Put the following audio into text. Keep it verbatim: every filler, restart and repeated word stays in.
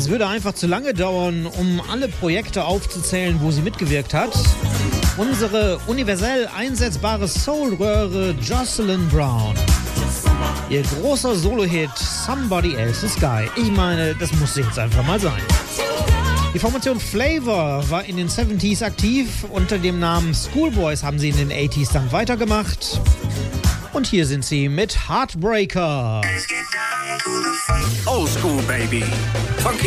Es würde einfach zu lange dauern, um alle Projekte aufzuzählen, wo sie mitgewirkt hat. Unsere universell einsetzbare Soul-Röhre Jocelyn Brown. Ihr großer Solo-Hit Somebody Else's Guy. Ich meine, das muss jetzt einfach mal sein. Die Formation Flavor war in den siebziger aktiv. Unter dem Namen Schoolboys haben sie in den achtziger dann weitergemacht. Und hier sind sie mit Heartbreaker. Old school, baby. Funky